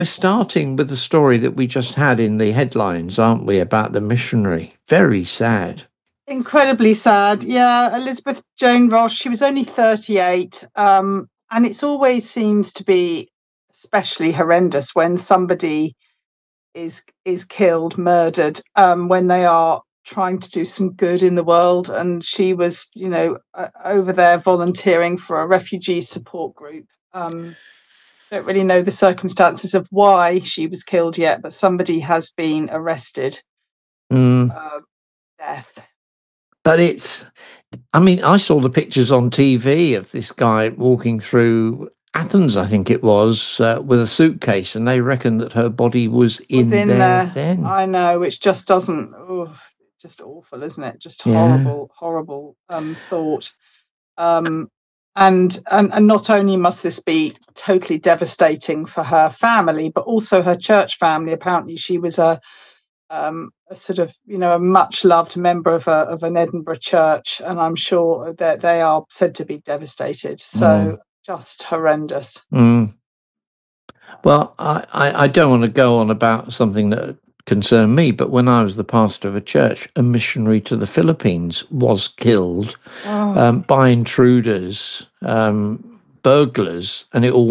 We're starting with the story that we just had in the headlines, aren't we, about the missionary? Very sad. Incredibly sad. Yeah, Elizabeth Joan Ross, she was only 38. And it's always seems to be especially horrendous when somebody is killed, murdered, when they are trying to do some good in the world. And she was, over there volunteering for a refugee support group. Don't really know the circumstances of why she was killed yet, but somebody has been arrested. Mm. Death. But I saw the pictures on TV of this guy walking through Athens, I think it was, with a suitcase, and they reckon that her body was Was in in there there. then. I know, which just doesn't. Just awful, isn't it? Just Yeah. horrible thought. Um, and not only must this be totally devastating for her family, but also her church family. Apparently, she was a sort of a much loved member of an Edinburgh church, and I'm sure that they are said to be devastated. So just horrendous. Mm. Well, I don't want to go on about something that concerned me, but when I was the pastor of a church, a missionary to the Philippines was killed Oh. by intruders, burglars, and it all